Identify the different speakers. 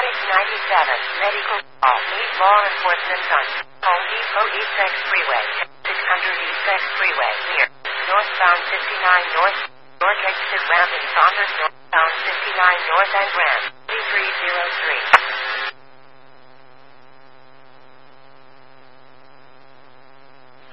Speaker 1: 697, medical call. Need law enforcement on Home Depot East X Freeway. 600 East X Freeway. Near northbound 59 north. North exit ramp in Saunders. Northbound 59 north and ramp. 3303.